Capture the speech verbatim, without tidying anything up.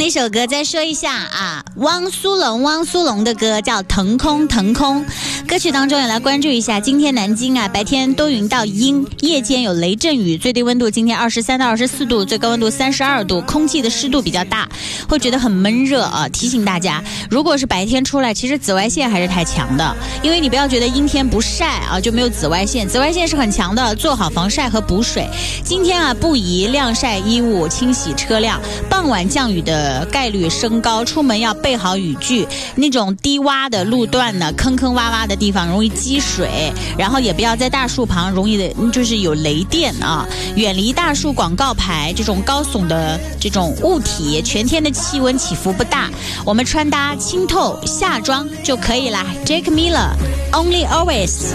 这首歌再说一下啊，汪苏泷汪苏泷的歌叫《腾空腾空》，歌曲当中也来关注一下，今天南京啊白天多云到阴，夜间有雷阵雨，最低温度今天二十三到二十四度，最高温度三十二度，空气的湿度比较大，会觉得很闷热啊。提醒大家，如果是白天出来，其实紫外线还是太强的，因为你不要觉得阴天不晒啊就没有紫外线，紫外线是很强的，做好防晒和补水。今天啊不宜晾晒衣物，清洗车辆，傍晚降雨的概率升高，出门要备好雨具，那种低洼的路段呢，坑坑洼洼的地方容易积水，然后也不要在大树旁，容易的就是有雷电啊，远离大树、广告牌这种高耸的这种物体，全天的气温起伏不大，我们穿搭清透夏装就可以啦。Jack Miller Only Always。